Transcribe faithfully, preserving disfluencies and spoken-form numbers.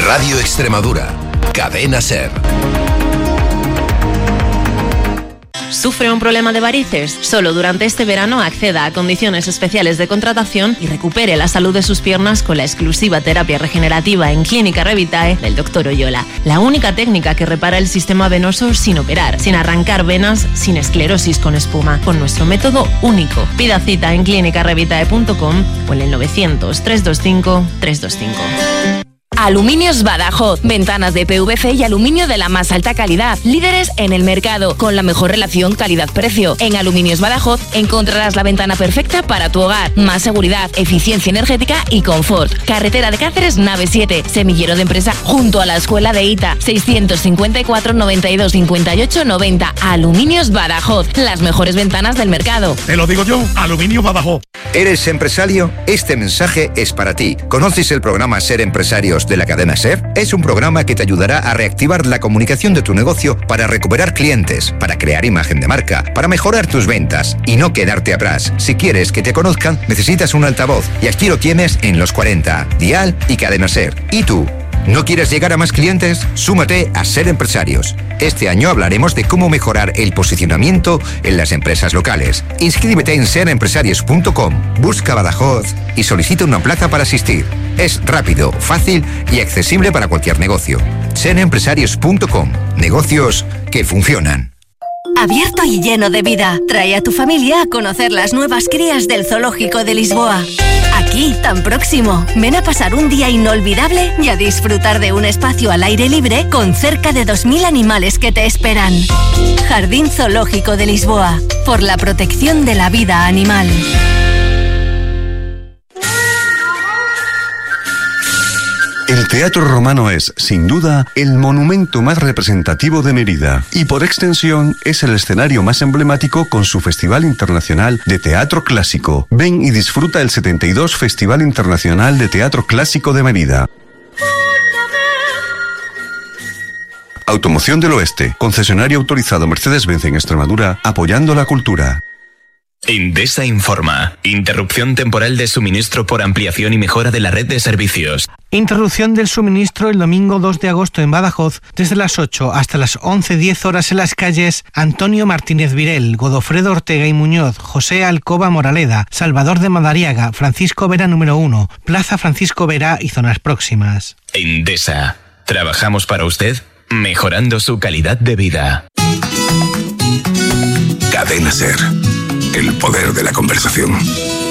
Radio Extremadura, Cadena SER. ¿Sufre un problema de varices? Solo durante este verano acceda a condiciones especiales de contratación y recupere la salud de sus piernas con la exclusiva terapia regenerativa en Clínica Revitae del doctor Oyola. La única técnica que repara el sistema venoso sin operar, sin arrancar venas, sin esclerosis con espuma, con nuestro método único. Pida cita en clínica revitae punto com o en el novecientos, trescientos veinticinco, trescientos veinticinco. Aluminios Badajoz, ventanas de P V C y aluminio de la más alta calidad, líderes en el mercado, con la mejor relación calidad-precio. En Aluminios Badajoz encontrarás la ventana perfecta para tu hogar, más seguridad, eficiencia energética y confort. Carretera de Cáceres, nave siete, semillero de empresa junto a la escuela de I T A, seiscientos cincuenta y cuatro, noventa y dos, cincuenta y ocho, noventa. Aluminios Badajoz, las mejores ventanas del mercado. Te lo digo yo, Aluminios Badajoz. ¿Eres empresario? Este mensaje es para ti. ¿Conoces el programa Ser Empresarios de la cadena SER? Es un programa que te ayudará a reactivar la comunicación de tu negocio para recuperar clientes, para crear imagen de marca, para mejorar tus ventas y no quedarte atrás. Si quieres que te conozcan, necesitas un altavoz y aquí lo tienes en Los cuarenta, Dial y Cadena SER. ¿Y tú? ¿No quieres llegar a más clientes? Súmate a Ser Empresarios. Este año hablaremos de cómo mejorar el posicionamiento en las empresas locales. Inscríbete en ser empresarios punto com, busca Badajoz y solicita una plaza para asistir. Es rápido, fácil y accesible para cualquier negocio. ser empresarios punto com, negocios que funcionan. Abierto y lleno de vida. Trae a tu familia a conocer las nuevas crías del Zoológico de Lisboa. Aquí, tan próximo. Ven a pasar un día inolvidable y a disfrutar de un espacio al aire libre con cerca de dos mil animales que te esperan. Jardín Zoológico de Lisboa. Por la protección de la vida animal. El Teatro Romano es, sin duda, el monumento más representativo de Mérida y, por extensión, es el escenario más emblemático con su Festival Internacional de Teatro Clásico. Ven y disfruta el setenta y dos Festival Internacional de Teatro Clásico de Mérida. Automoción del Oeste, concesionario autorizado Mercedes-Benz en Extremadura, apoyando la cultura. Endesa informa. Interrupción temporal de suministro por ampliación y mejora de la red de servicios. Interrupción del suministro el domingo dos de agosto en Badajoz, desde las ocho hasta las once diez horas en las calles Antonio Martínez Virel, Godofredo Ortega y Muñoz, José Alcoba Moraleda, Salvador de Madariaga, Francisco Vera número uno, Plaza Francisco Vera y zonas próximas. Endesa. Trabajamos para usted, mejorando su calidad de vida. Cadena SER. El poder de la conversación.